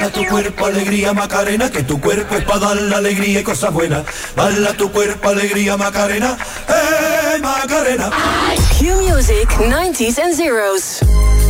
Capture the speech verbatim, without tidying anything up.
tu cuerpo alegría Macarena, que tu cuerpo es para dar la alegría y cosas buenas. Baila tu cuerpo alegría Macarena, eh Macarena. Q Music nineties and zeros.